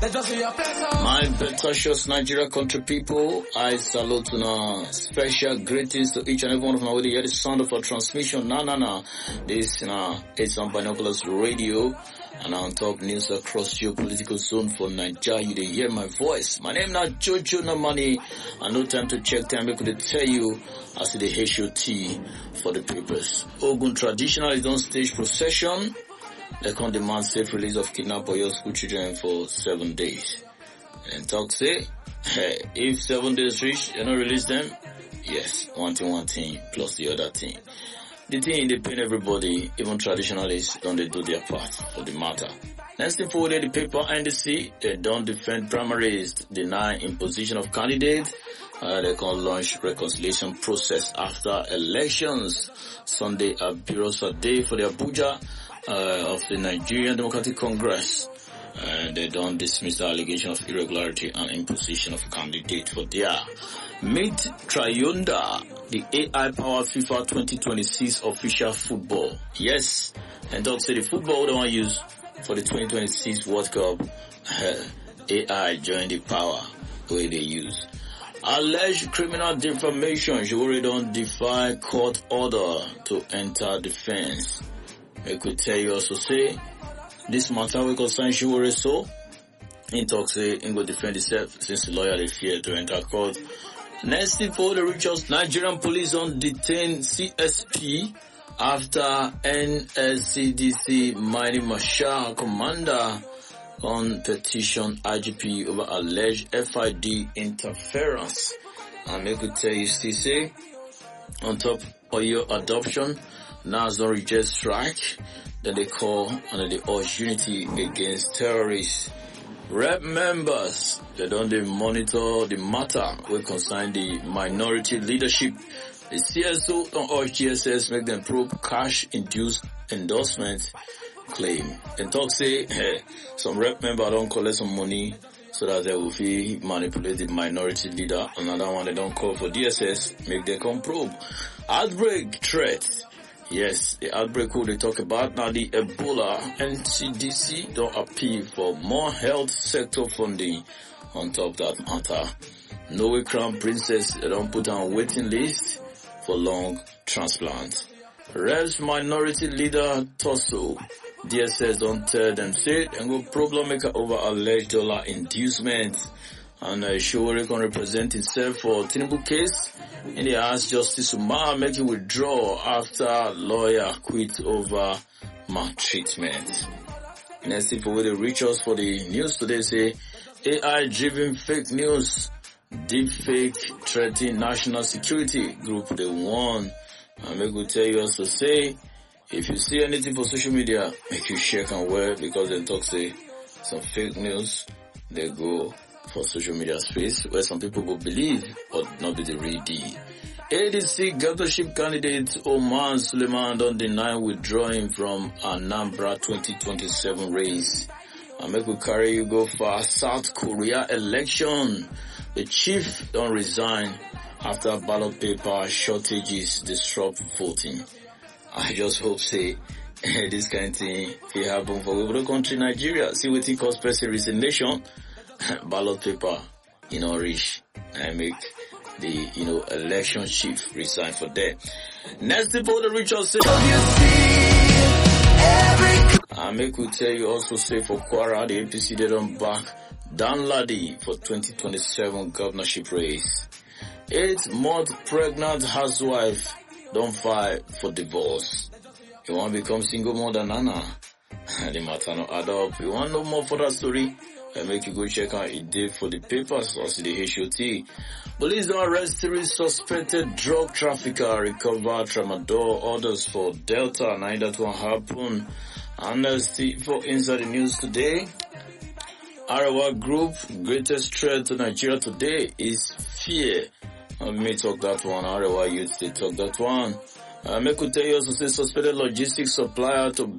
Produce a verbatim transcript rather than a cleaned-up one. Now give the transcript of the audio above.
My precious Nigeria country people, I salute now. Special greetings to each and every one of my way. Hear the sound of our transmission. Nah, nah, nah. This now is on Binoculars Radio and on top news across geopolitical zone for Nigeria. You dey hear my voice. My name now Jojo Namani. And no time to check time. I could tell you as the H O T for the papers. Ogun traditional is on stage procession. They can demand safe release of kidnapped Oyo school children for seven days. And talk say, hey, if seven days reach, you don't release them? Yes, one thing, one thing, plus the other thing. The thing they pain everybody, even traditionalists, don't they do their part for the matter. Next thing forward, the paper N D C, they don't defend primaries, deny imposition of candidates. Uh, they can launch reconciliation process after elections. Sunday, a bureau day for the Abuja. Uh, of the Nigerian Democratic Congress, and they don't dismiss the allegation of irregularity and imposition of candidate for their meet Triunda, the A I-powered FIFA twenty twenty-six official football. Yes, and don't say the football they want to use for the twenty twenty-six World Cup. Uh, A I joined the power the way they use. Alleged criminal defamation. You already don't defy court order to enter defense. I could tell you also say, this matter will concern Shiwore so. In talk say, he will defend himself since the lawyer is fear to enter court. Next thing for the richest, Nigerian police on detain C S P after N S C D C Mighty Marshal commander on petition I G P over alleged F I D interference. And I could tell you, still say, on top of your adoption, now it's not reject strike that they call and they urge unity against terrorists. Rep members, they don't they monitor the matter will concern the minority leadership. The C S O don't urge G S S make them probe cash induced endorsement claim. And talk say, hey, some rep member don't collect some money so that they will be manipulate the minority leader. Another one they don't call for D S S, make them come probe. Outbreak threat. Yes, the outbreak who they talk about now, the Ebola. N C D C don't appeal for more health sector funding on top of that matter. Norway Crown Princess, they don't put on waiting list for lung transplant. Revs minority leader Tosso, D S S don't tell them say and go problem maker over alleged dollar inducement. And uh, Shiwore can represent himself for Tinubu case. And they asked Justice Umar make him withdraw after lawyer quit over maltreatment. Next thing for where they reach us for the news today say A I driven fake news, deep fake threatening national security group they won. And make we tell you also say if you see anything for social media, make you share and wear because they talk say some fake news they go for social media space where some people will believe but not be the real deal. A D C governorship candidate Oman Suleiman don't deny withdrawing from Anambra twenty twenty-seven race. And make we carry you go for South Korea election. The chief don't resign after ballot paper shortages disrupt voting. I just hope say this kind of thing will happen for the country Nigeria. See what it cause person resignation. Ballot paper, you know, reach and make the, you know, election chief resign for that. Next for the Richard say, I make we tell you also say for Kwara, the A P C they don't back Dan Ladi for twenty twenty-seven governorship race. Eight month pregnant housewife don't fight for divorce. You want to become single mother, Nana? The matter no add up. You want no more for that story? I make you go check out it did for the papers or see the H O T. Police don't arrest three suspected drug trafficker, recover tramadol, orders for Delta, now that one happen. And uh, for inside the news today, Arawa Group, greatest threat to Nigeria today is fear. I may talk that one, Arawa youth, they talk that one. I make you tell you also say suspected logistics supplier to